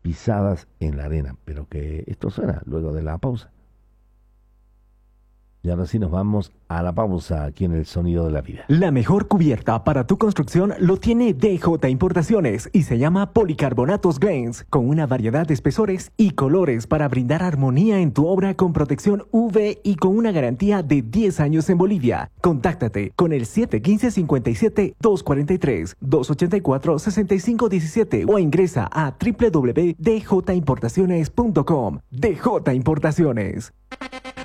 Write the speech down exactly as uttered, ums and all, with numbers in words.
pisadas en la arena. Pero que esto suena luego de la pausa. Y ahora sí nos vamos a la pausa aquí en El Sonido de la Vida. La mejor cubierta para tu construcción lo tiene D J Importaciones y se llama Policarbonatos Glaze, con una variedad de espesores y colores para brindar armonía en tu obra con protección U V y con una garantía de diez años en Bolivia. Contáctate con el siete uno cinco, cinco siete, dos cuatro tres, dos ocho cuatro, seis cinco uno siete o ingresa a w w w punto d j importaciones punto com. D J Importaciones.